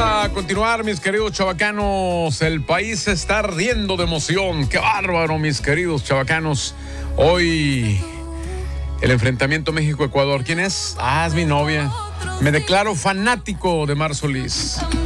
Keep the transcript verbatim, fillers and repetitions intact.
a continuar, mis queridos chavacanos. El país está ardiendo de emoción. ¡Qué bárbaro, mis queridos chavacanos! Hoy, el enfrentamiento México-Ecuador. ¿Quién es? Ah, es mi novia. Me declaro fanático de Mar Solís.